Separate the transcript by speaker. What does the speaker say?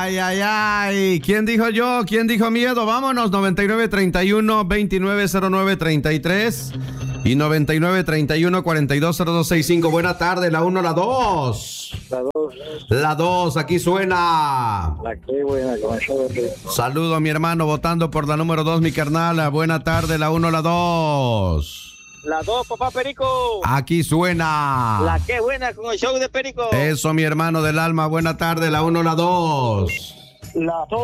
Speaker 1: Ay, ay, ay. ¿Quién dijo yo? ¿Quién dijo miedo? Vámonos, 9931-2909-33 y 9931-420265. Buena tarde, la 1, la 2.
Speaker 2: La 2.
Speaker 1: La 2, aquí suena.
Speaker 2: La que buena con el show de Perico.
Speaker 1: Saludo a mi hermano votando por la número 2, mi carnal. Buena tarde, la 1, la 2.
Speaker 2: La 2, papá Perico.
Speaker 1: Aquí suena.
Speaker 2: La que buena con el show de Perico.
Speaker 1: Eso, mi hermano del alma. Buena tarde, la 1, la 2.
Speaker 2: La 2.